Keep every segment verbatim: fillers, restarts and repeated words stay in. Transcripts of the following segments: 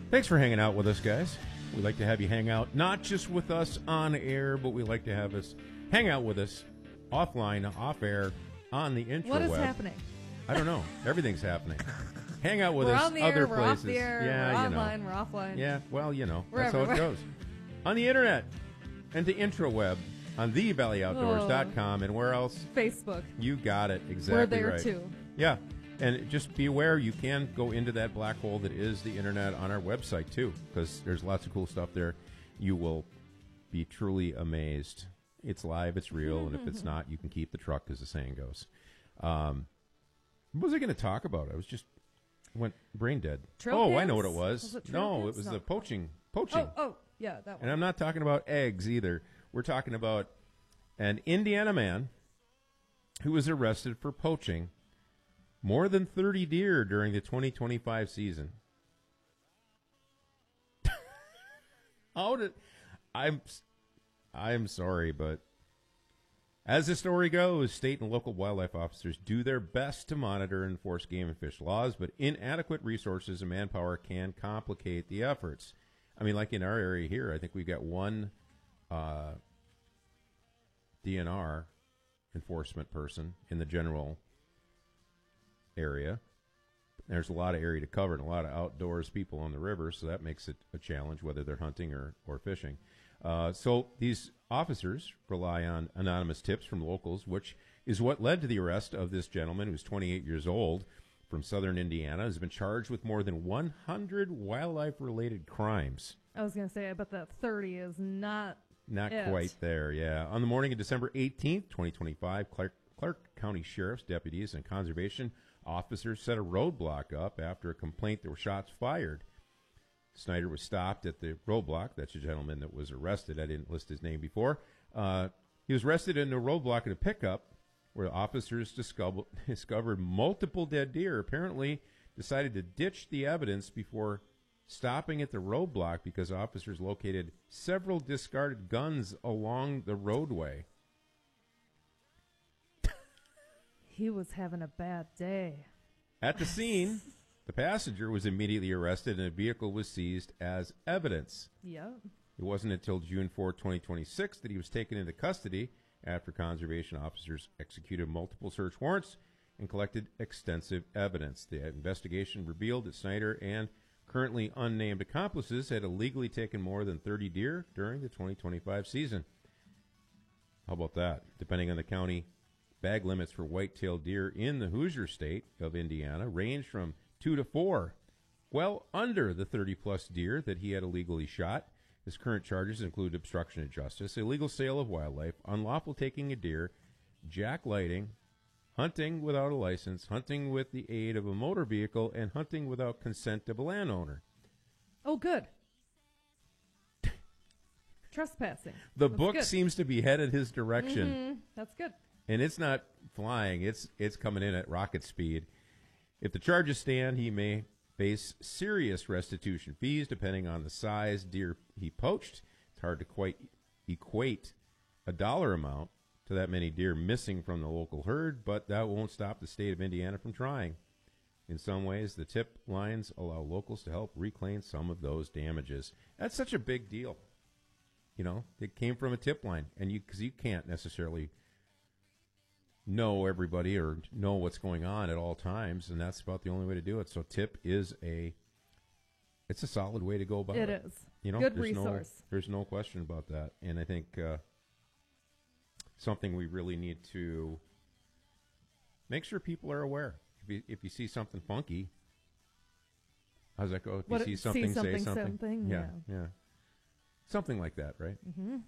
Thanks for hanging out with us, guys. We like to have you hang out, not just with us on air, but we like to have us hang out with us offline, off air, on the intraweb. What is happening? I don't know. Everything's happening. Hang out with we're us on the other air, places. We're off the air, yeah, we're you know. online, we're offline. Yeah, well, you know, We're that's everywhere. how it goes. On the internet and the intraweb on the valley outdoors dot com and where else? Facebook. You got it. Exactly We're there right. too. Yeah. And just be aware, you can go into that black hole that is the internet on our website, too, because there's lots of cool stuff there. You will be truly amazed. It's live, it's real, and if it's not, you can keep the truck, as the saying goes. Um, what was I going to talk about? I was just went brain dead. Trail oh, I cams? know what it was. Was it trail no, cams? it was No. the poaching. Poaching. Oh, oh, yeah, that one. And I'm not talking about eggs either. We're talking about an Indiana man who was arrested for poaching more than thirty deer during the twenty twenty-five season. How did I'm I'm sorry, but as the story goes, state and local wildlife officers do their best to monitor and enforce game and fish laws, but inadequate resources and manpower can complicate the efforts. I mean, like in our area here, I think we've got one uh, D N R enforcement person in the general area. There's a lot of area to cover and a lot of outdoors people on the river, so that makes it a challenge whether they're hunting or, or fishing. Uh, so these officers rely on anonymous tips from locals, which is what led to the arrest of this gentleman who's twenty-eight years old from southern Indiana, has been charged with more than one hundred wildlife-related crimes. I was going to say, I bet that thirty is not Not it. quite there, yeah. On the morning of December eighteenth, twenty twenty-five, Clark, Clark County Sheriff's deputies and conservation officers set a roadblock up after a complaint there were shots fired. Snyder was stopped at the roadblock. That's a gentleman that was arrested. I didn't list his name before. Uh, he was arrested in a roadblock in a pickup where officers discovered, discovered multiple dead deer. Apparently decided to ditch the evidence before stopping at the roadblock because officers located several discarded guns along the roadway. He was having a bad day. At the scene, the passenger was immediately arrested and a vehicle was seized as evidence. Yep. It wasn't until June fourth, twenty twenty-six that he was taken into custody after conservation officers executed multiple search warrants and collected extensive evidence. The investigation revealed that Snyder and currently unnamed accomplices had illegally taken more than thirty deer during the twenty twenty-five season. How about that? Depending on the county, bag limits for white-tailed deer in the Hoosier state of Indiana range from two to four, well under the thirty-plus deer that he had illegally shot. His current charges include obstruction of justice, illegal sale of wildlife, unlawful taking of deer, jacklighting, hunting without a license, hunting with the aid of a motor vehicle, and hunting without consent of a landowner. Oh, good. Trespassing. The That's book good. seems to be headed his direction. Mm-hmm. That's good. And it's not flying. It's it's coming in at rocket speed. If the charges stand, he may face serious restitution fees depending on the size deer he poached. It's hard to quite equate a dollar amount to that many deer missing from the local herd, but that won't stop the state of Indiana from trying. In some ways, the tip lines allow locals to help reclaim some of those damages. That's such a big deal. You know, it came from a tip line, and you because you can't necessarily know everybody or know what's going on at all times, and that's about the only way to do it. So tip is a it's a solid way to go about it. It is. You know, Good there's resource. No, there's no question about that. And I think uh, something we really need to make sure people are aware. If you, if you see something funky, how's that go? If What, you see see something, something, say something. something? Yeah, Yeah. yeah. Something like that, right?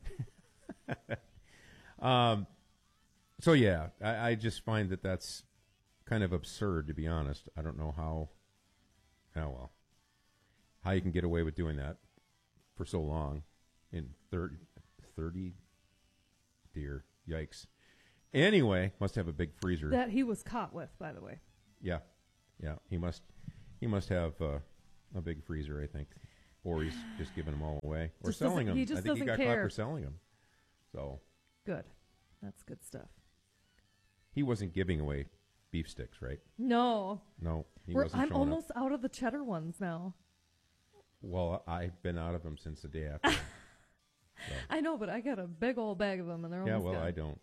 Mm-hmm. um, so, yeah, I, I just find that that's kind of absurd, to be honest. I don't know how, oh, well, how you can get away with doing that for so long in thirty, thirty deer. Yikes. Anyway, must have a big freezer. That he was caught with, by the way. Yeah, yeah. He must he must have uh, a big freezer, I think. Or he's just giving them all away. Or Just selling doesn't- them. he just I think he got doesn't caught care. for selling them. So Good. That's good stuff. he wasn't giving away beef sticks, right? No. No, he We're, wasn't I'm showing almost up. out of the cheddar ones now. Well, I've been out of them since the day after. So. I know, but I got a big old bag of them, and they're Yeah, almost well, gone. I don't.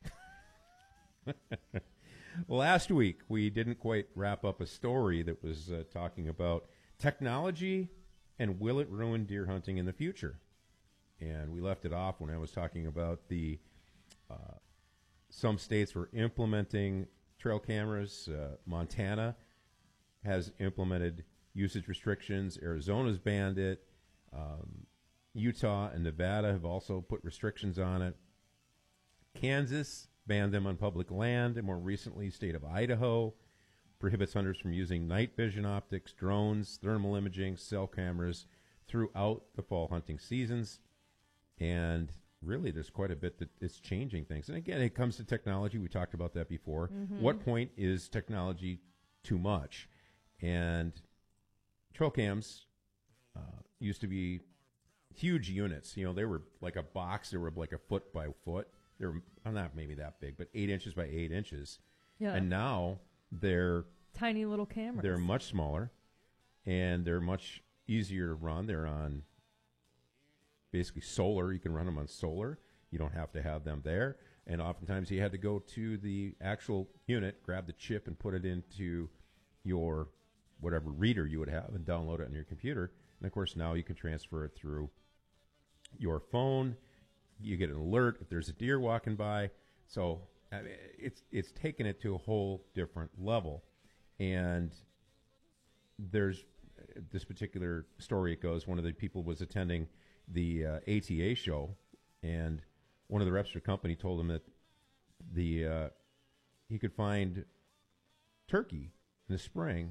Last week, we didn't quite wrap up a story that was uh, talking about technology and will it ruin deer hunting in the future. And we left it off when I was talking about the uh, some states were implementing trail cameras. Uh, Montana has implemented usage restrictions. Arizona's banned it. Um, Utah and Nevada have also put restrictions on it. Kansas banned them on public land, and more recently, state of Idaho prohibits hunters from using night vision optics, drones, thermal imaging, cell cameras throughout the fall hunting seasons. And really, there's quite a bit that is changing things. And again, it comes to technology. We talked about that before. Mm-hmm. What point is technology too much? And trail cams uh, used to be huge units. You know, they were like a box. They were like a foot by foot. They were well, not maybe that big, but eight inches by eight inches. Yeah. And now they're Tiny little cameras. they're much smaller, and they're much easier to run. They're on basically solar. You can run them on solar. You don't have to have them there. And oftentimes you had to go to the actual unit, grab the chip, and put it into your whatever reader you would have and download it on your computer. And, of course, now you can transfer it through your phone. You get an alert if there's a deer walking by. So I mean, it's it's taken it to a whole different level. And there's this particular story, it goes, one of the people was attending the uh, A T A show, and one of the reps for the company told him that the uh, he could find turkey in the spring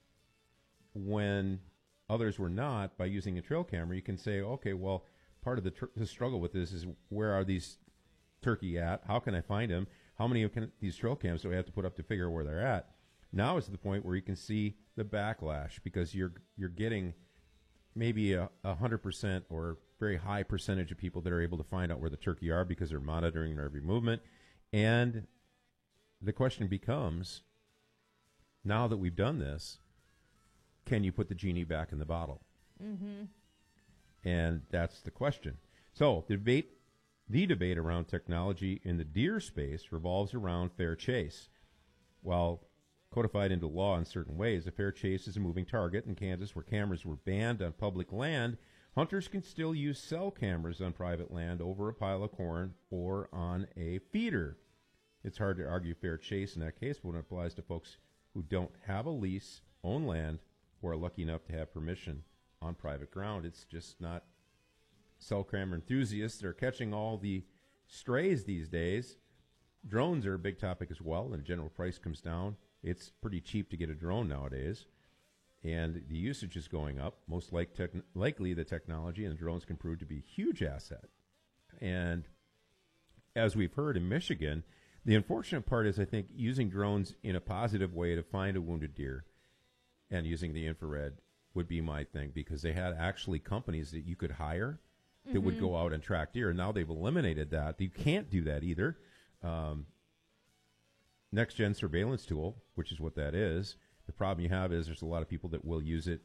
when others were not by using a trail camera. You can say, okay, well, part of the, tr- the struggle with this is where are these turkey at? How can I find them? How many of can, these trail cams do I have to put up to figure out where they're at? Now is the point where you can see the backlash because you're you're getting maybe a, a hundred percent or very high percentage of people that are able to find out where the turkey are because they're monitoring their every movement. And the question becomes, now that we've done this, can you put the genie back in the bottle? Mm-hmm. And that's the question. So the debate, the debate around technology in the deer space revolves around fair chase. While codified into law in certain ways, a fair chase is a moving target. In Kansas, where cameras were banned on public land, hunters can still use cell cameras on private land over a pile of corn or on a feeder. It's hard to argue fair chase in that case, but when it applies to folks who don't have a lease, own land, or are lucky enough to have permission on private ground, it's just not. Cell camera enthusiasts are catching all the strays these days. Drones are a big topic as well, and the general price comes down. It's pretty cheap to get a drone nowadays, and the usage is going up. Most like tech- likely the technology and the drones can prove to be a huge asset. And as we've heard in Michigan, the unfortunate part is, I think, using drones in a positive way to find a wounded deer and using the infrared would be my thing, because they had actually companies that you could hire that mm-hmm. would go out and track deer. And now they've eliminated that. You can't do that either. Um, Next-gen surveillance tool, which is what that is. The problem you have is there's a lot of people that will use it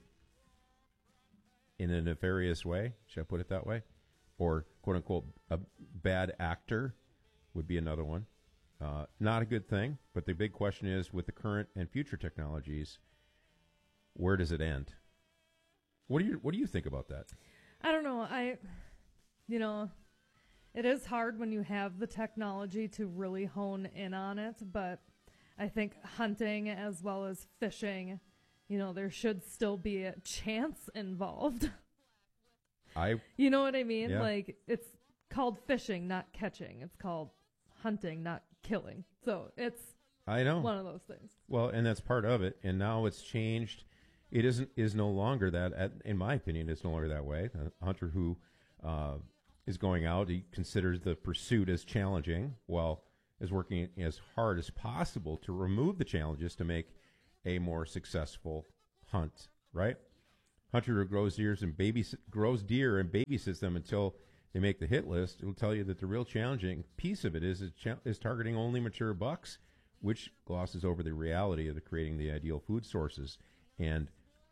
in a nefarious way. Should I put it that way? Or, quote-unquote, a bad actor would be another one. Uh, not a good thing, but the big question is, with the current and future technologies, where does it end? What do you What do you think about that? I don't know. I, you know... It is hard when you have the technology to really hone in on it, but I think hunting as well as fishing, you know, there should still be a chance involved. I, you know what I mean? Yeah. Like, it's called fishing, not catching. It's called hunting, not killing. So it's I know. one of those things. Well, and that's part of it, and now it's changed. It isn't is no longer that, at, in my opinion, it's no longer that way. A hunter who... Uh, is going out, he considers the pursuit as challenging, while is working as hard as possible to remove the challenges to make a more successful hunt, right? Hunter who grows deer and babys- grows deer and babysits them until they make the hit list, it will tell you that the real challenging piece of it is, is, cha- is targeting only mature bucks, which glosses over the reality of the creating the ideal food sources. And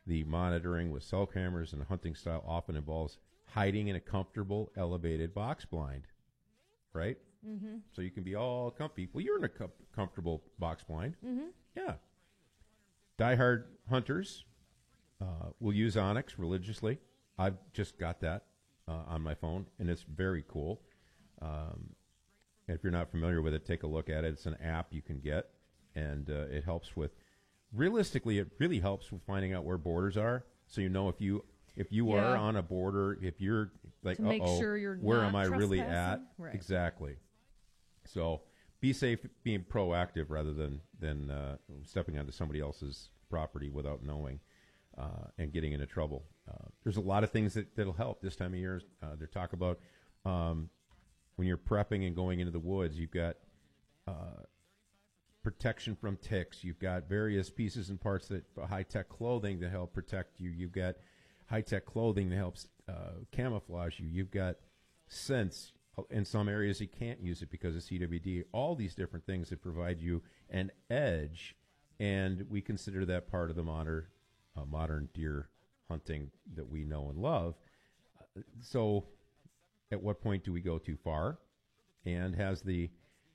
The monitoring with cell cameras and hunting style often involves hiding in a comfortable, elevated box blind, right? Mm-hmm. So you can be all comfy. Well, you're in a com- comfortable box blind. Mm-hmm. Yeah. Diehard hunters uh, will use Onyx religiously. I've just got that uh, on my phone, and it's very cool. Um, if you're not familiar with it, take a look at it. It's an app you can get, and uh, it helps with, realistically, it really helps with finding out where borders are. So you know if you if you Yeah. are on a border, if you're like, To make uh-oh, sure you're where not am I really at? trespassing? Right. Exactly. So be safe, being proactive rather than than uh, stepping onto somebody else's property without knowing uh, and getting into trouble. Uh, there's a lot of things that that'll help this time of year. Uh, they talk about um, when you're prepping and going into the woods. You've got uh, protection from ticks. You've got various pieces and parts that high tech clothing that help protect you. You've got high tech clothing that helps uh, camouflage you. You've got scents. In some areas, you can't use it because of C W D. All these different things that provide you an edge, and we consider that part of the modern, uh, modern deer hunting that we know and love. Uh, so, at what point do we go too far? And has the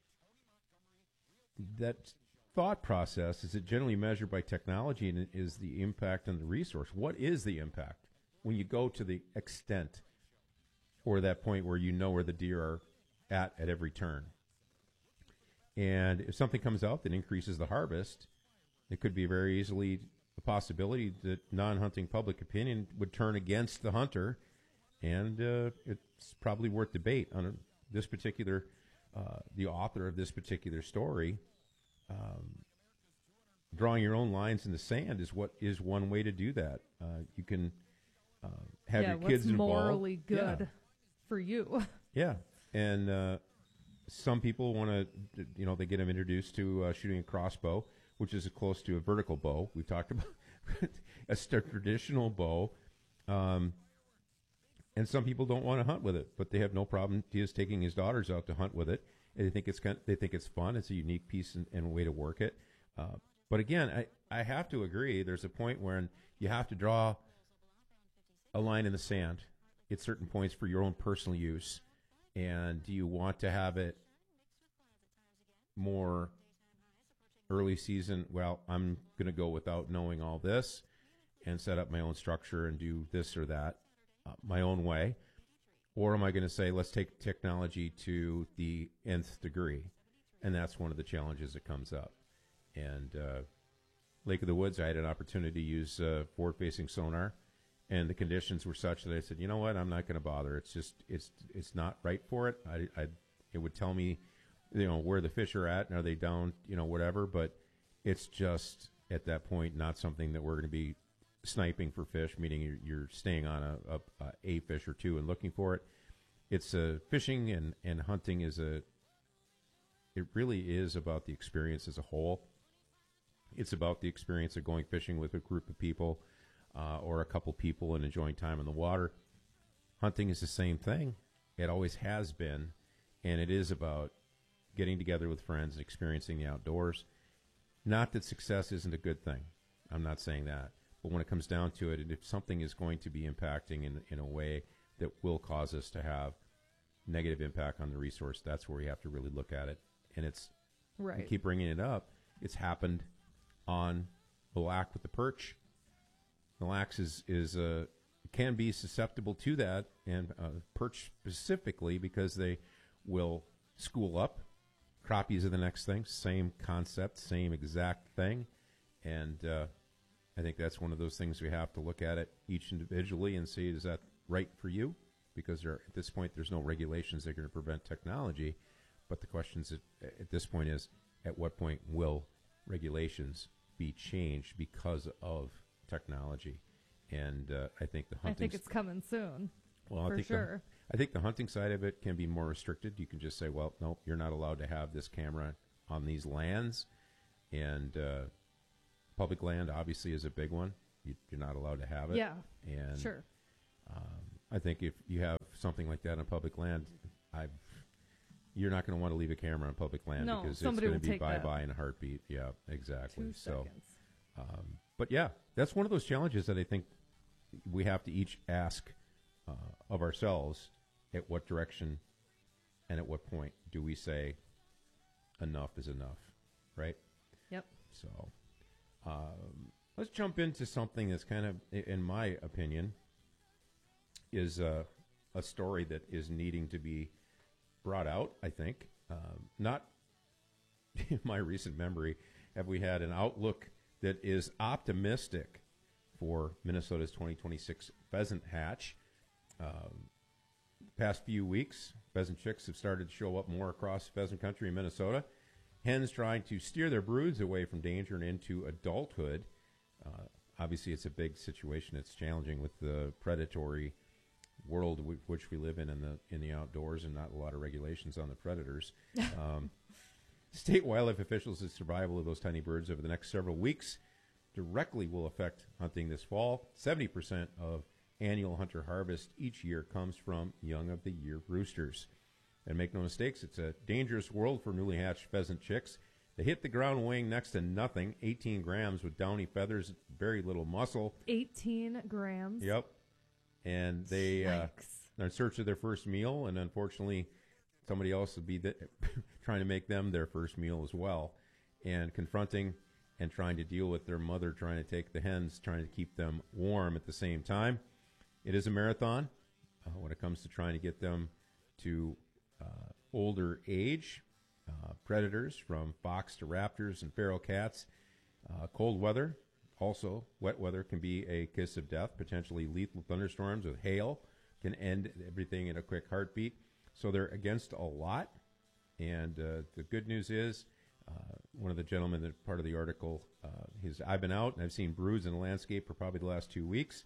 that thought process, is it generally measured by technology, and is the impact on the resource? What is the impact when you go to the extent or that point where you know where the deer are at at every turn? And if something comes out that increases the harvest, it could be very easily a possibility that non-hunting public opinion would turn against the hunter, and uh, it's probably worth debate on this particular, uh, the author of this particular story. Um, drawing your own lines in the sand is what is one way to do that. Uh, you can uh, have yeah, your kids what's involved. morally good Yeah. for you? Yeah, and uh, some people want to, you know, they get them introduced to uh, shooting a crossbow, which is close to a vertical bow. We talked about a st- traditional bow, um, and some people don't want to hunt with it, but they have no problem. He is taking his daughters out to hunt with it. And they think it's kind of, they think it's fun. It's a unique piece and, and way to work it. Uh, but again, I, I have to agree. There's a point where you have to draw a line in the sand at certain points for your own personal use. And do you want to have it more early season? Well, I'm going to go without knowing all this and set up my own structure and do this or that uh, my own way. Or am I going to say, let's take technology to the nth degree? And that's one of the challenges that comes up. And uh, Lake of the Woods, I had an opportunity to use uh, forward-facing sonar, and the conditions were such that I said, you know what, I'm not going to bother. It's just, it's it's not right for it. I, I, it would tell me, you know, where the fish are at, and are they down, you know, whatever. But it's just, at that point, not something that we're going to be sniping for fish, meaning you're, you're staying on a, a, a a fish or two and looking for it. It's uh, fishing and, and hunting is a, it really is about the experience as a whole. It's about the experience of going fishing with a group of people uh, or a couple people and enjoying time in the water. Hunting is the same thing. It always has been, and it is about getting together with friends and experiencing the outdoors. Not that success isn't a good thing. I'm not saying that. But when it comes down to it, if something is going to be impacting in, in a way that will cause us to have negative impact on the resource, that's where we have to really look at it. And it's, Right. we keep bringing it up. It's happened on Mille Lacs with the perch. Mille Lacs is, is uh, can be susceptible to that, and uh, perch specifically because they will school up. Crappies are the next thing. Same concept, same exact thing. And uh, I think that's one of those things we have to look at it each individually and see, is that right for you? Because there, at this point, there's no regulations that are going to prevent technology. But the question is, at, at this point is, at what point will regulations be changed because of technology? And uh, I think the I hunting. think it's coming soon. Well, I for think sure. The, I think the hunting side of it can be more restricted. You can just say, well, no, you're not allowed to have this camera on these lands. And uh, public land, obviously, is a big one. You, you're not allowed to have it. Yeah, And sure. um, I think if you have something like that on public land, I've, you're not going to want to leave a camera on public land No, because it's somebody going to will be take that. bye-bye in a heartbeat. Yeah, exactly. Two so seconds. um, but yeah, that's one of those challenges that I think we have to each ask uh, of ourselves: at what direction and at what point do we say enough is enough, right? Yep. So um, let's jump into something that's kind of, in my opinion, is uh, a story that is needing to be brought out, I think. Um, not in my recent memory have we had an outlook that is optimistic for Minnesota's twenty twenty-six pheasant hatch. Um, past few weeks, pheasant chicks have started to show up more across pheasant country in Minnesota. Hens trying to steer their broods away from danger and into adulthood. Uh, obviously, it's a big situation. It's challenging with the predatory world w- which we live in in the in the outdoors, and not a lot of regulations on the predators. Um, state wildlife officials said survival of those tiny birds over the next several weeks directly will affect hunting this fall. seventy percent of annual hunter harvest each year comes from young of the year roosters. And make no mistakes, it's a dangerous world for newly hatched pheasant chicks. They hit the ground weighing next to nothing, eighteen grams with downy feathers, very little muscle. eighteen grams? Yep. And they uh, are in search of their first meal, and unfortunately, somebody else would be the, trying to make them their first meal as well, and confronting and trying to deal with their mother trying to take the hens, trying to keep them warm at the same time. It is a marathon uh, when it comes to trying to get them to uh, older age. Uh, predators from fox to raptors and feral cats. Uh, cold weather, also wet weather, can be a kiss of death. Potentially lethal thunderstorms with hail can end everything in a quick heartbeat. So they're against a lot. And uh, the good news is, uh, one of the gentlemen that part of the article, uh, he's, I've been out and I've seen broods in the landscape for probably the last two weeks,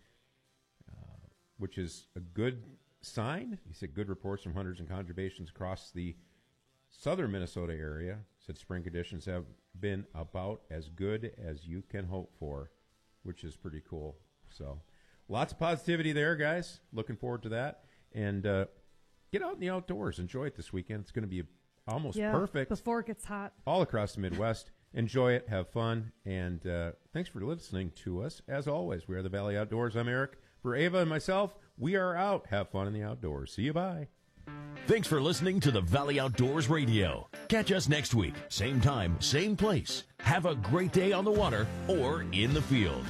uh, which is a good sign. He said good reports from hunters and conservations across the southern Minnesota area. Said spring conditions have been about as good as you can hope for, which is pretty cool. So lots of positivity there, guys. Looking forward to that. And uh, get out in the outdoors. Enjoy it this weekend. It's going to be almost yeah, perfect. Before it gets hot. All across the Midwest. Enjoy it. Have fun. And uh, thanks for listening to us. As always, we are the Valley Outdoors. I'm Eric. For Ava and myself, we are out. Have fun in the outdoors. See you. Bye. Thanks for listening to the Valley Outdoors Radio. Catch us next week, same time, same place. Have a great day on the water or in the field.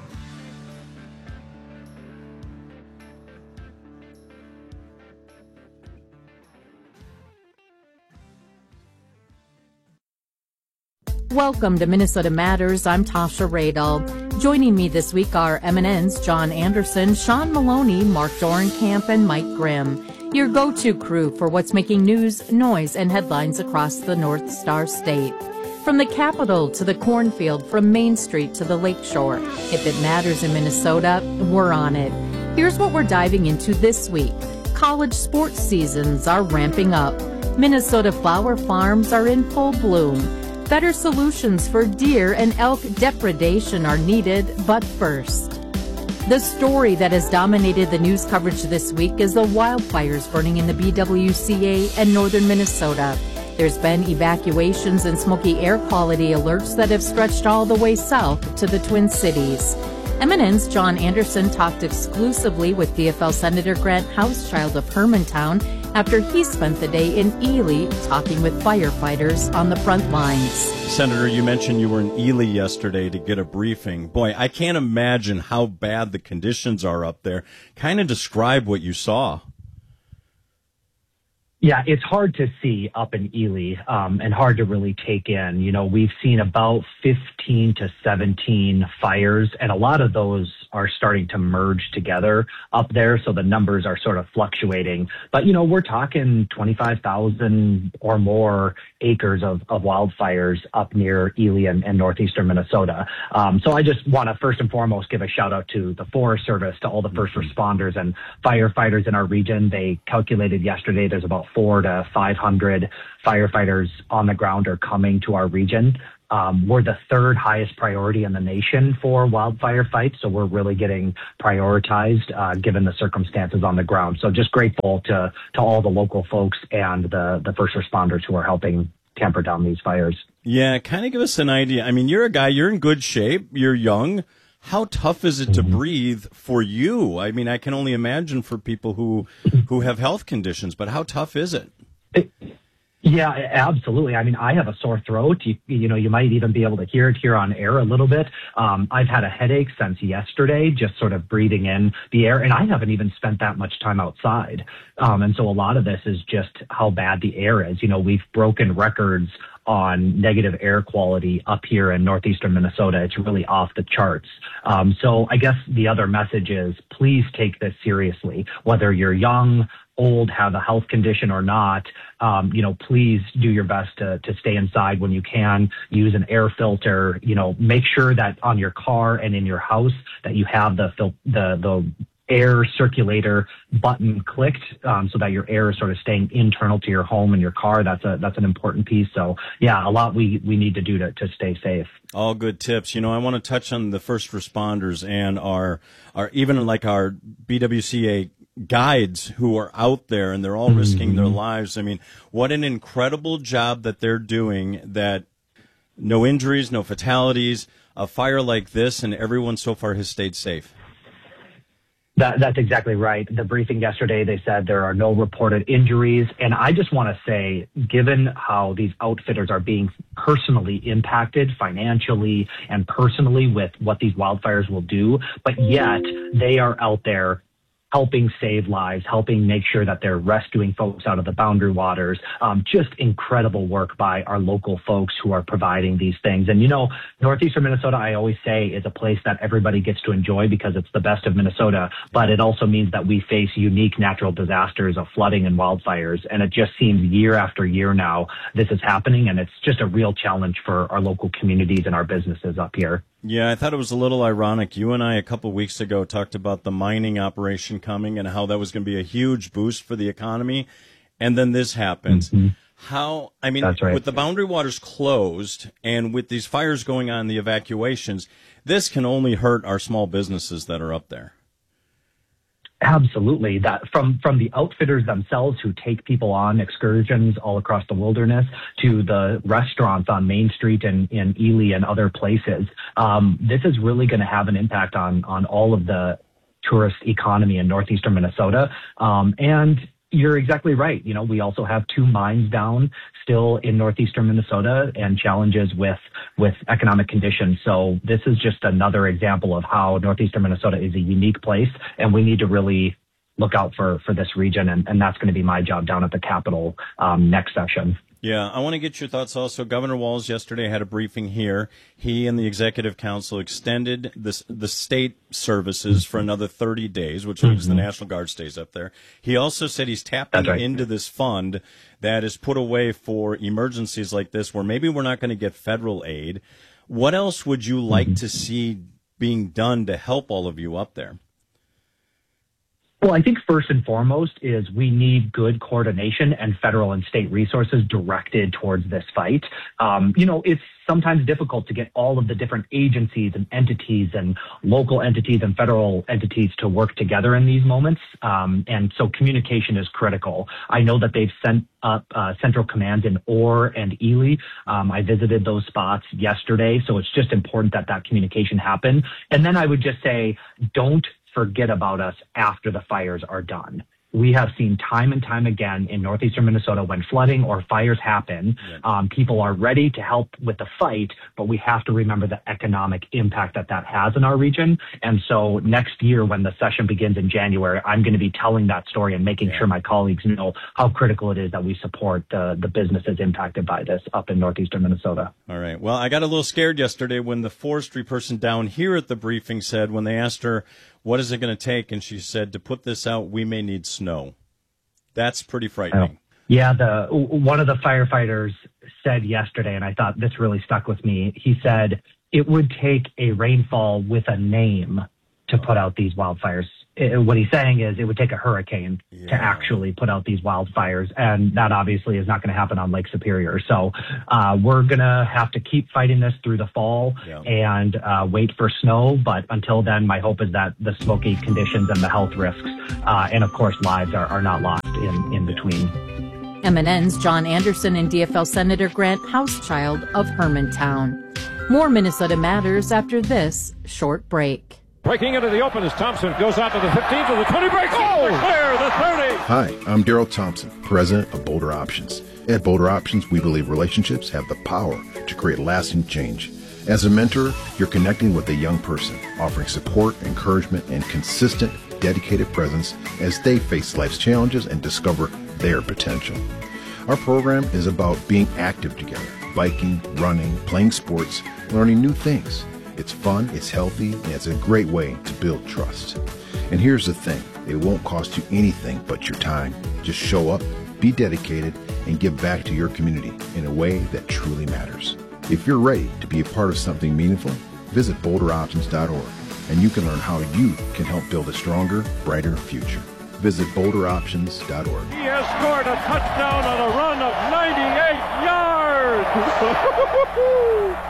Welcome to Minnesota Matters. I'm Tasha Radel. Joining me this week are M N N's John Anderson, Sean Maloney, Mark Dorenkamp, and Mike Grimm. Your go-to crew for what's making news, noise, and headlines across the North Star State. From the Capitol to the cornfield, from Main Street to the Lakeshore. If it matters in Minnesota, we're on it. Here's what we're diving into this week. College sports seasons are ramping up. Minnesota flower farms are in full bloom. Better solutions for deer and elk depredation are needed, but first. The story that has dominated the news coverage this week is the wildfires burning in the B W C A and northern Minnesota. There's been evacuations and smoky air quality alerts that have stretched all the way south to the Twin Cities. M N N's John Anderson talked exclusively with D F L Senator Grant Hauschild of Hermantown after he spent the day in Ely talking with firefighters on the front lines. Senator, you mentioned you were in Ely yesterday to get a briefing. Boy, I can't imagine how bad the conditions are up there. Kind of describe what you saw. Yeah, it's hard to see up in Ely um, and hard to really take in. You know, we've seen about fifteen to seventeen fires, and a lot of those are starting to merge together up there. So the numbers are sort of fluctuating. But, you know, we're talking twenty-five thousand or more acres of, of wildfires up near Ely and, and northeastern Minnesota. Um, so I just want to first and foremost give a shout out to the Forest Service, to all the first responders and firefighters in our region. They calculated yesterday there's about four to five hundred firefighters on the ground are coming to our region. Um, we're the third highest priority in the nation for wildfire fights, so we're really getting prioritized uh, given the circumstances on the ground. So just grateful to to all the local folks and the, the first responders who are helping tamper down these fires. Yeah, kind of give us an idea. I mean, you're a guy, you're in good shape, you're young. How tough is it to breathe for you? I mean, I can only imagine for people who who have health conditions, but how tough is it? it Yeah, absolutely. I mean, I have a sore throat. You, you know, you might even be able to hear it here on air a little bit. Um, I've had a headache since yesterday, just sort of breathing in the air, and I haven't even spent that much time outside. Um, and so a lot of this is just how bad the air is. You know, we've broken records on negative air quality up here in northeastern Minnesota. It's really off the charts. Um, so I guess the other message is please take this seriously, whether you're young, old, have a health condition or not. Um, you know, please do your best to, to stay inside when you can. Use an air filter. You know, make sure that on your car and in your house that you have the fil- the the air circulator button clicked, um, so that your air is sort of staying internal to your home and your car. That's a that's an important piece. So yeah, a lot we we need to do to to stay safe. All good tips. You know, I want to touch on the first responders and our our even like our B W C A guides who are out there, and they're all risking mm-hmm. their lives. I mean, what an incredible job that they're doing, that no injuries, no fatalities, a fire like this, and everyone so far has stayed safe. That, that's exactly right. The briefing yesterday, they said there are no reported injuries. And I just want to say, given how these outfitters are being personally impacted financially and personally with what these wildfires will do, but yet they are out there helping save lives, helping make sure that they're rescuing folks out of the boundary waters. Um, just incredible work by our local folks who are providing these things. And, you know, northeastern Minnesota, I always say, is a place that everybody gets to enjoy because it's the best of Minnesota. But it also means that we face unique natural disasters of flooding and wildfires. And it just seems year after year now this is happening. And it's just a real challenge for our local communities and our businesses up here. Yeah, I thought it was a little ironic. You and I a couple of weeks ago talked about the mining operation coming and how that was going to be a huge boost for the economy. And then this happens. Mm-hmm. How, I mean, right. with the boundary waters closed and with these fires going on, the evacuations, this can only hurt our small businesses that are up there. Absolutely. That from, from the outfitters themselves who take people on excursions all across the wilderness to the restaurants on Main Street and in Ely and other places. Um, this is really going to have an impact on, on all of the tourist economy in northeastern Minnesota. Um, and you're exactly right. You know, we also have two mines down still in northeastern Minnesota and challenges with, with economic conditions. So this is just another example of how northeastern Minnesota is a unique place, and we need to really look out for, for this region. And, and that's going to be my job down at the Capitol um, next session. Yeah, I want to get your thoughts also. Governor Walz yesterday had a briefing here. He and the Executive Council extended this, the state services for another thirty days, which means mm-hmm. the National Guard stays up there. He also said he's tapping right. into this fund that is put away for emergencies like this where maybe we're not going to get federal aid. What else would you like mm-hmm. to see being done to help all of you up there? Well, I think first and foremost is we need good coordination and federal and state resources directed towards this fight. Um, you know, it's sometimes difficult to get all of the different agencies and entities and local entities and federal entities to work together in these moments. Um, and so communication is critical. I know that they've sent up uh, central commands in Orr and Ely. Um, I visited those spots yesterday. So it's just important that that communication happen. And then I would just say, don't forget about us after the fires are done. We have seen time and time again in northeastern Minnesota when flooding or fires happen, yeah. um, people are ready to help with the fight, but we have to remember the economic impact that that has in our region. And so next year when the session begins in January, I'm going to be telling that story and making yeah. sure my colleagues know how critical it is that we support the, the businesses impacted by this up in northeastern Minnesota. All right. Well, I got a little scared yesterday when the forestry person down here at the briefing said, when they asked her, what is it going to take? And she said, to put this out, we may need snow. That's pretty frightening. Oh. Yeah, the one of the firefighters said yesterday, and I thought this really stuck with me. He said it would take a rainfall with a name to put out these wildfires. It, what he's saying is it would take a hurricane yeah. to actually put out these wildfires, and that obviously is not going to happen on Lake Superior. So uh, we're going to have to keep fighting this through the fall yeah. and uh, wait for snow. But until then, my hope is that the smoky conditions and the health risks uh, and, of course, lives are, are not lost in, in between. M N N's John Anderson and D F L Senator Grant Housechild of Hermantown. More Minnesota Matters after this short break. Breaking into the open as Thompson goes out to the fifteen to the twenty, breaks oh! clear, the thirty. Hi, I'm Daryl Thompson, president of Boulder Options. At Boulder Options, we believe relationships have the power to create lasting change. As a mentor, you're connecting with a young person, offering support, encouragement, and consistent, dedicated presence as they face life's challenges and discover their potential. Our program is about being active together, biking, running, playing sports, learning new things. It's fun, it's healthy, and it's a great way to build trust. And here's the thing, it won't cost you anything but your time. Just show up, be dedicated, and give back to your community in a way that truly matters. If you're ready to be a part of something meaningful, visit boulder options dot org, and you can learn how you can help build a stronger, brighter future. Visit boulder options dot org. He has scored a touchdown on a run of ninety-eight yards.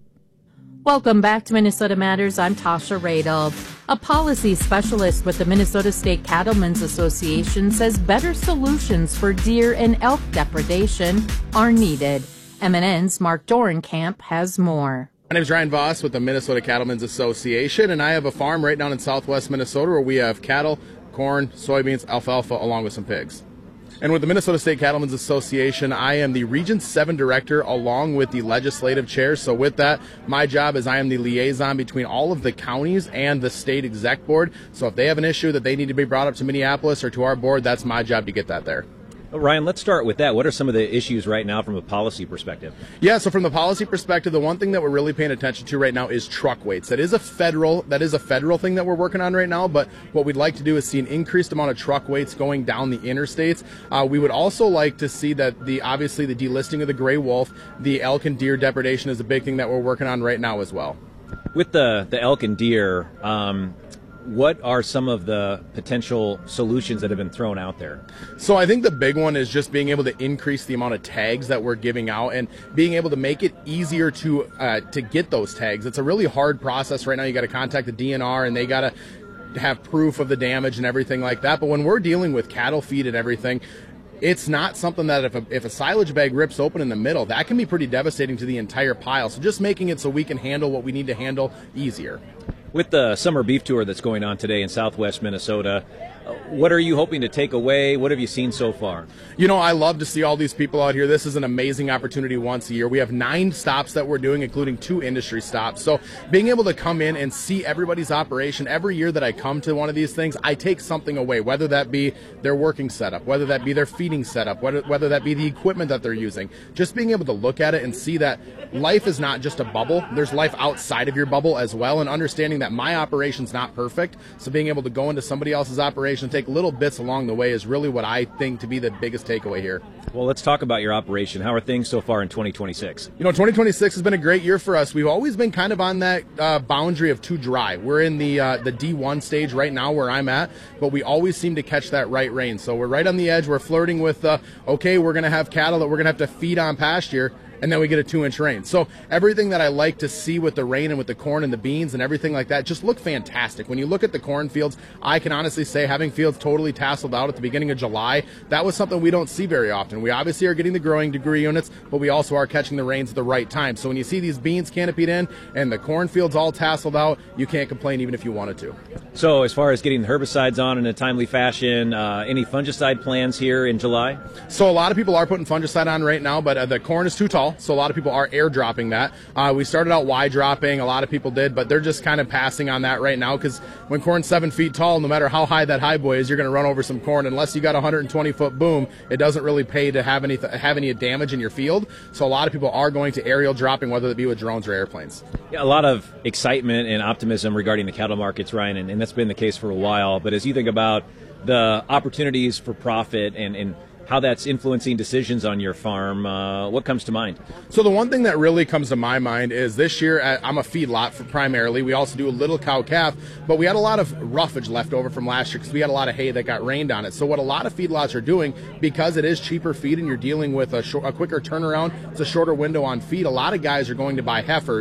Welcome back to Minnesota Matters. I'm Tasha Radel. A policy specialist with the Minnesota State Cattlemen's Association says better solutions for deer and elk depredation are needed. M N N's Mark Dorenkamp has more. My name is Ryan Voss with the Minnesota Cattlemen's Association, and I have a farm right down in southwest Minnesota where we have cattle, corn, soybeans, alfalfa, along with some pigs. And with the Minnesota State Cattlemen's Association, I am the Region seven Director along with the Legislative Chair. So with that, my job is I am the liaison between all of the counties and the State Exec Board. So if they have an issue that they need to be brought up to Minneapolis or to our board, that's my job to get that there. Ryan, let's start with that. What are some of the issues right now from a policy perspective? Yeah, so from the policy perspective, the one thing that we're really paying attention to right now is truck weights. That is a federal that is a federal thing that we're working on right now, but what we'd like to do is see an increased amount of truck weights going down the interstates. Uh, we would also like to see that the obviously the delisting of the gray wolf, the elk and deer depredation is a big thing that we're working on right now as well. With the, the elk and deer, um, what are some of the potential solutions that have been thrown out there? So I think the big one is just being able to increase the amount of tags that we're giving out and being able to make it easier to uh, to get those tags. It's a really hard process right now. You got to contact the D N R and they got to have proof of the damage and everything like that. But when we're dealing with cattle feed and everything, it's not something that if a, if a silage bag rips open in the middle, that can be pretty devastating to the entire pile. So just making it so we can handle what we need to handle easier. With the summer beef tour that's going on today in southwest Minnesota, what are you hoping to take away? What have you seen so far? You know, I love to see all these people out here. This is an amazing opportunity once a year. We have nine stops that we're doing, including two industry stops. So being able to come in and see everybody's operation, every year that I come to one of these things, I take something away, whether that be their working setup, whether that be their feeding setup, whether, whether that be the equipment that they're using. Just being able to look at it and see that life is not just a bubble. There's life outside of your bubble as well, and understanding that my operation's not perfect. So being able to go into somebody else's operation and take little bits along the way is really what I think to be the biggest takeaway here. Well, let's talk about your operation. How are things so far in twenty twenty-six? You know, twenty twenty-six has been a great year for us. We've always been kind of on that uh, boundary of too dry. We're in the uh, the D one stage right now where I'm at, but we always seem to catch that right rain. So we're right on the edge. We're flirting with, uh, okay, we're going to have cattle that we're going to have to feed on pasture, and then we get a two-inch rain. So everything that I like to see with the rain and with the corn and the beans and everything like that just look fantastic. When you look at the corn fields, I can honestly say having fields totally tasseled out at the beginning of July, that was something we don't see very often. We obviously are getting the growing degree units, but we also are catching the rains at the right time. So when you see these beans canopied in and the corn fields all tasseled out, you can't complain even if you wanted to. So as far as getting the herbicides on in a timely fashion, uh, any fungicide plans here in July? So a lot of people are putting fungicide on right now, but uh, the corn is too tall. So a lot of people are air dropping that. Uh, we started out Y dropping, a lot of people did, but they're just kind of passing on that right now because when corn's seven feet tall, no matter how high that high boy is, you're going to run over some corn. Unless you got a one hundred twenty foot boom, it doesn't really pay to have any have any damage in your field. So a lot of people are going to aerial dropping, whether it be with drones or airplanes. Yeah, a lot of excitement and optimism regarding the cattle markets, Ryan, and, and that's been the case for a while. But as you think about the opportunities for profit and, and how that's influencing decisions on your farm, uh, what comes to mind? So the one thing that really comes to my mind is this year, I'm a feedlot for primarily. We also do a little cow-calf, but we had a lot of roughage left over from last year because we had a lot of hay that got rained on it. So what a lot of feedlots are doing, because it is cheaper feed and you're dealing with a, short, a quicker turnaround, it's a shorter window on feed, a lot of guys are going to buy heifers,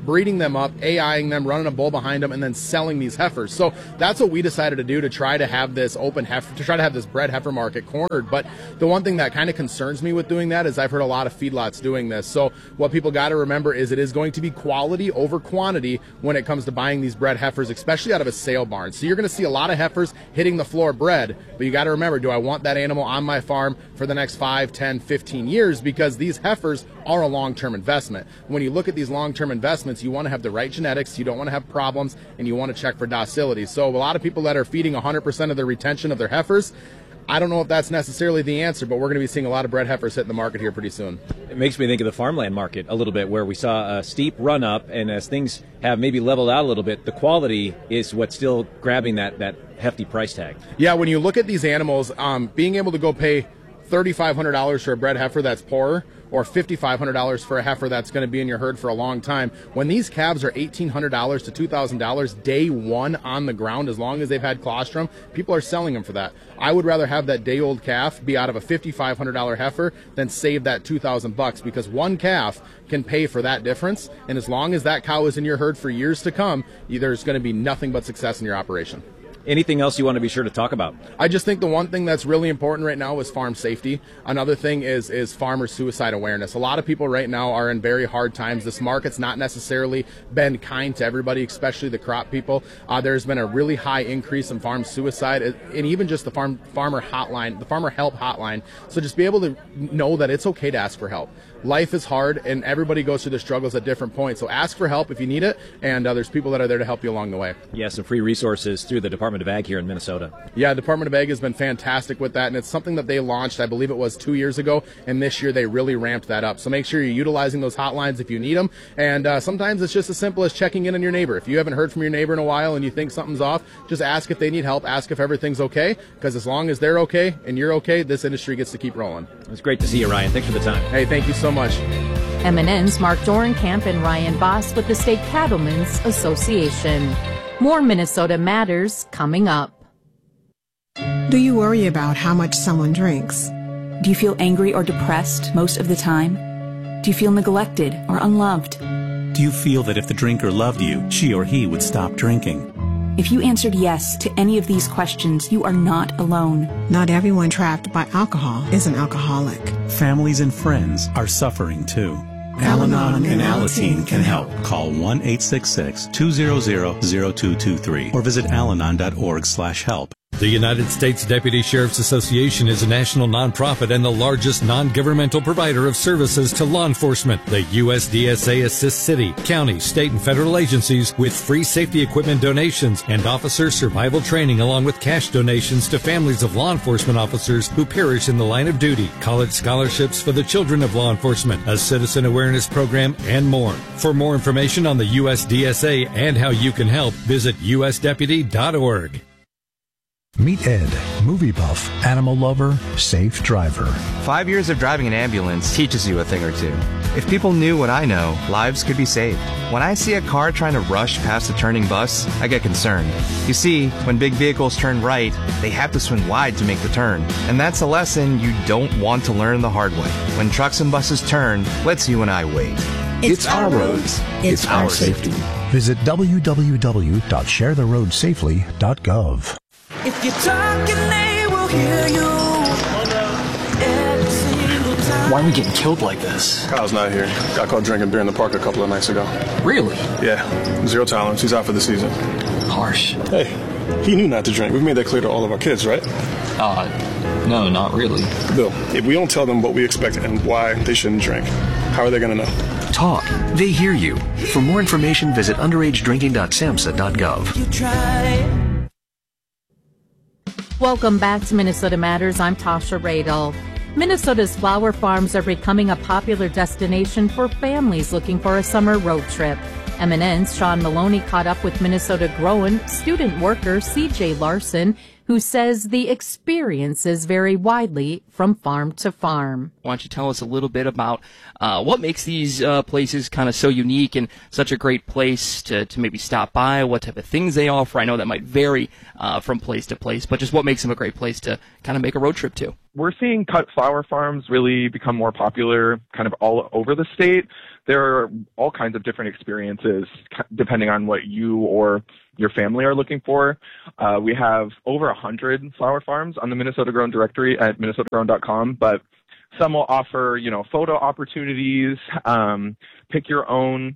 breeding them up, AIing them, running a bull behind them, and then selling these heifers. So that's what we decided to do to try to have this open heifer, to try to have this bred heifer market cornered. But the one thing that kind of concerns me with doing that is I've heard a lot of feedlots doing this. So what people got to remember is it is going to be quality over quantity when it comes to buying these bred heifers, especially out of a sale barn. So you're going to see a lot of heifers hitting the floor bred, but you got to remember, do I want that animal on my farm for the next five, ten, fifteen years? Because these heifers are a long-term investment. When you look at these long-term investments, you want to have the right genetics, you don't want to have problems, and you want to check for docility. So a lot of people that are feeding one hundred percent of their retention of their heifers, I don't know if that's necessarily the answer, but we're going to be seeing a lot of bred heifers hitting the market here pretty soon. It makes me think of the farmland market a little bit, where we saw a steep run up, and as things have maybe leveled out a little bit, the quality is what's still grabbing that, that hefty price tag. Yeah, when you look at these animals, um, being able to go pay thirty-five hundred dollars for a bred heifer that's poorer, or fifty-five hundred dollars for a heifer that's going to be in your herd for a long time. When these calves are eighteen hundred dollars to two thousand dollars day one on the ground, as long as they've had colostrum, people are selling them for that. I would rather have that day-old calf be out of a fifty-five hundred dollars heifer than save that two thousand bucks, because one calf can pay for that difference, and as long as that cow is in your herd for years to come, there's going to be nothing but success in your operation. Anything else you want to be sure to talk about? I just think the one thing that's really important right now is farm safety. Another thing is is farmer suicide awareness. A lot of people right now are in very hard times. This market's not necessarily been kind to everybody, especially the crop people. Uh, there's been a really high increase in farm suicide, and even just the farm farmer hotline, the farmer help hotline. So just be able to know that it's okay to ask for help. Life is hard, and everybody goes through their struggles at different points. So ask for help if you need it, and uh, there's people that are there to help you along the way. Yeah, some free resources through the Department of Ag here in Minnesota. Yeah, Department of Ag has been fantastic with that, and it's something that they launched, I believe it was two years ago, and this year they really ramped that up. So make sure you're utilizing those hotlines if you need them, and uh, sometimes it's just as simple as checking in on your neighbor. If you haven't heard from your neighbor in a while and you think something's off, just ask if they need help, ask if everything's okay, because as long as they're okay and you're okay, this industry gets to keep rolling. It's great to see you, Ryan. Thanks for the time. Hey, thank you so much. M and N's Mark Dorenkamp and Ryan Boss with the State Cattlemen's Association. More Minnesota Matters coming up. Do you worry about how much someone drinks? Do you feel angry or depressed most of the time? Do you feel neglected or unloved? Do you feel that if the drinker loved you, she or he would stop drinking? If you answered yes to any of these questions, you are not alone. Not everyone trapped by alcohol is an alcoholic. Families and friends are suffering too. Al-Anon and Alateen can help. Call one eight six six, two zero zero, zero two two three or visit alanon dot org slash help. The United States Deputy Sheriff's Association is a national nonprofit and the largest non-governmental provider of services to law enforcement. The U S D S A assists city, county, state, and federal agencies with free safety equipment donations and officer survival training, along with cash donations to families of law enforcement officers who perish in the line of duty, college scholarships for the children of law enforcement, a citizen awareness program, and more. For more information on the U S D S A and how you can help, visit U S deputy dot org. Meet Ed, movie buff, animal lover, safe driver. Five years of driving an ambulance teaches you a thing or two. If people knew what I know, lives could be saved. When I see a car trying to rush past a turning bus, I get concerned. You see, when big vehicles turn right, they have to swing wide to make the turn. And that's a lesson you don't want to learn the hard way. When trucks and buses turn, let's you and I wait. It's, it's our roads. It's, it's our safety. Visit w w w dot share the road safely dot gov. If you're talking, they will hear you. Every single time. Why are we getting killed like this? Kyle's not here. Got caught drinking beer in the park a couple of nights ago. Really? Yeah. Zero tolerance. He's out for the season. Harsh. Hey, he knew not to drink. We've made that clear to all of our kids, right? Uh, no, not really. Bill, if we don't tell them what we expect and why they shouldn't drink, how are they going to know? Talk. They hear you. For more information, visit underage drinking dot samhsa dot gov. You try. Welcome back to Minnesota Matters. I'm Tasha Radel. Minnesota's flower farms are becoming a popular destination for families looking for a summer road trip. M and N's Sean Maloney caught up with Minnesota Grown student worker C J Larson, who says the experiences vary widely from farm to farm. Why don't you tell us a little bit about uh, what makes these uh, places kind of so unique and such a great place to, to maybe stop by, what type of things they offer? I know that might vary uh, from place to place, but just what makes them a great place to kind of make a road trip to? we're seeing cut flower farms really become more popular kind of all over the state. There are all kinds of different experiences depending on what you or your family are looking for. Uh, we have over one hundred flower farms on the Minnesota Grown directory at minnesota grown dot com, but some will offer, you know, photo opportunities, um, pick your own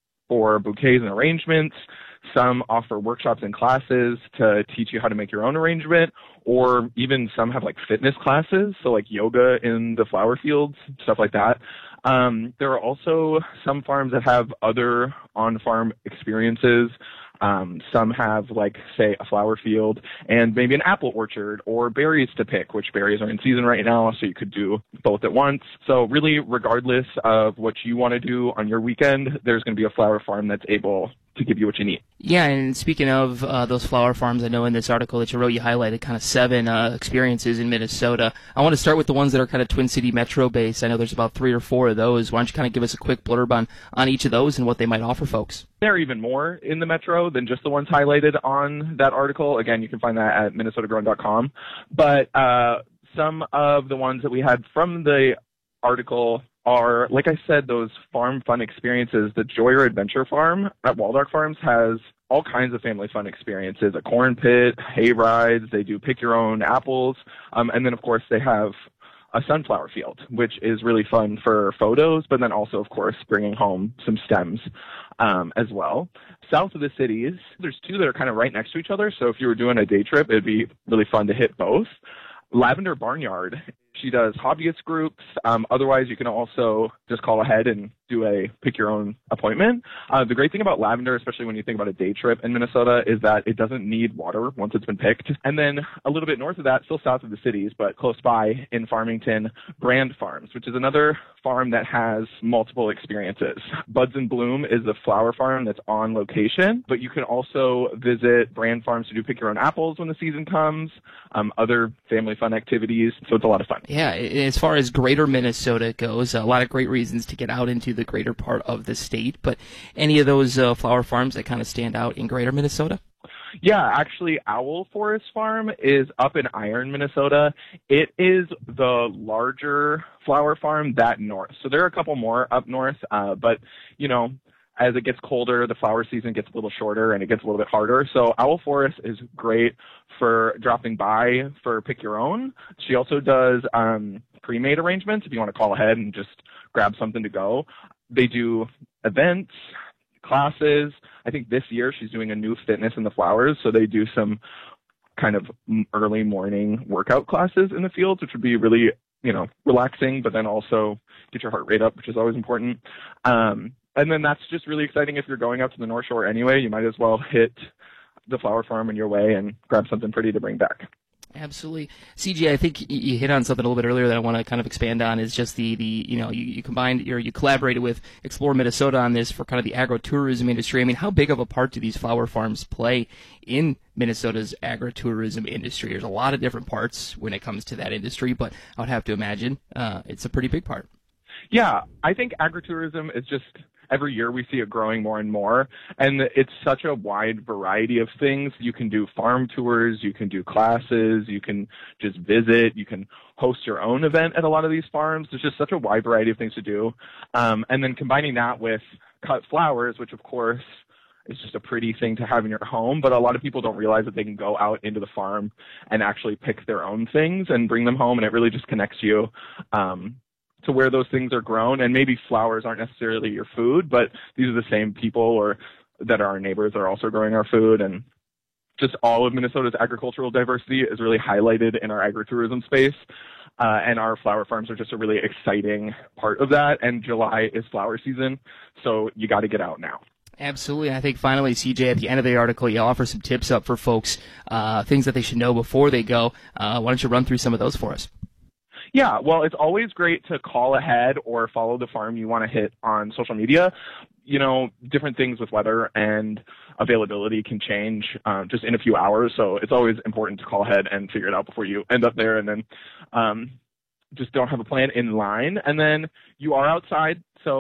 for bouquets and arrangements. Some offer workshops and classes to teach you how to make your own arrangement, or even some have like fitness classes, so like yoga in the flower fields, stuff like that. Um, there are also some farms that have other on-farm experiences. Um, some have, like, say, a flower field and maybe an apple orchard or berries to pick, which berries are in season right now, so you could do both at once. So really, regardless of what you want to do on your weekend, there's going to be a flower farm that's able to give you what you need. Yeah, and speaking of uh, those flower farms, I know in this article that you wrote, you highlighted kind of seven uh, experiences in Minnesota. I want to start with the ones that are kind of Twin City Metro based. I know there's about three or four of those. Why don't you kind of give us a quick blurb on, on each of those and what they might offer folks? There are even more in the Metro than just the ones highlighted on that article. Again, you can find that at minnesota grown dot com. But uh, some of the ones that we had from the article are, like I said, those farm fun experiences. The Joyer Adventure Farm at Waldark Farms has all kinds of family fun experiences, a corn pit, hay rides, they do pick your own apples, um, and then of course they have a sunflower field, which is really fun for photos, but then also, of course, bringing home some stems um, as well. South of the cities, there's two that are kind of right next to each other, so if you were doing a day trip, it'd be really fun to hit both. Lavender Barnyard, she does hobbyist groups. Um, otherwise, you can also just call ahead and do a pick your own appointment. Uh, the great thing about lavender, especially when you think about a day trip in Minnesota, is that it doesn't need water once it's been picked. And then a little bit north of that, still south of the cities, but close by in Farmington, Brand Farms, which is another farm that has multiple experiences. Buds in Bloom is the flower farm that's on location, but you can also visit Brand Farms to do pick your own apples when the season comes, um, other family fun activities. So it's a lot of fun. Yeah, as far as greater Minnesota goes, a lot of great reasons to get out into the greater part of the state, but any of those uh, flower farms that kind of stand out in greater Minnesota? Yeah, actually, Owl Forest Farm is up in Iron, Minnesota. It is the larger flower farm that north. So there are a couple more up north, uh, but, you know, as it gets colder, the flower season gets a little shorter and it gets a little bit harder. So Owl Forest is great for dropping by for pick your own. She also does um, pre-made arrangements if you want to call ahead and just grab something to go. They do events, classes. I think this year she's doing a new fitness in the flowers, so they do some kind of early morning workout classes in the fields, which would be really, you know, relaxing, but then also get your heart rate up, which is always important. Um, and then that's just really exciting. If you're going out to the North Shore anyway, you might as well hit the flower farm on your way and grab something pretty to bring back. Absolutely. C J, I think you hit on something a little bit earlier that I want to kind of expand on, is just the, the you know, you, you combined, or you collaborated with Explore Minnesota on this for kind of the agritourism industry. I mean, how big of a part do these flower farms play in Minnesota's agritourism industry? There's a lot of different parts when it comes to that industry, but I would have to imagine uh, it's a pretty big part. Yeah, I think agritourism is just, every year we see it growing more and more, and it's such a wide variety of things. You can do farm tours, you can do classes, you can just visit, you can host your own event at a lot of these farms. There's just such a wide variety of things to do. Um, and then combining that with cut flowers, which of course is just a pretty thing to have in your home, but a lot of people don't realize that they can go out into the farm and actually pick their own things and bring them home, and it really just connects you um, to where those things are grown. And maybe flowers aren't necessarily your food, but these are the same people or that are our neighbors that are also growing our food. And just all of Minnesota's agricultural diversity is really highlighted in our agritourism space. Uh, and our flower farms are just a really exciting part of that. And July is flower season, so you got to get out now. Absolutely. I think finally, C J, at the end of the article, you offer some tips up for folks, uh, things that they should know before they go. Uh, why don't you run through some of those for us? Yeah, well, it's always great to call ahead or follow the farm you want to hit on social media. You know, different things with weather and availability can change uh, just in a few hours, so it's always important to call ahead and figure it out before you end up there, and then um, just don't have a plan in line. And then you are outside, so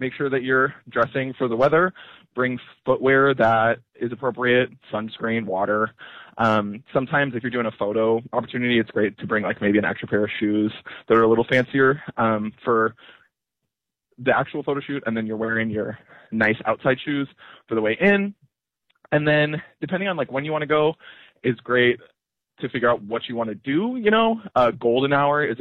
make sure that you're dressing for the weather. Bring footwear that is appropriate, sunscreen, water. Um, sometimes if you're doing a photo opportunity, it's great to bring like maybe an extra pair of shoes that are a little fancier um, for the actual photo shoot, and then you're wearing your nice outside shoes for the way in. And then depending on like when you want to go, is great to figure out what you want to do. You know, uh, golden hour is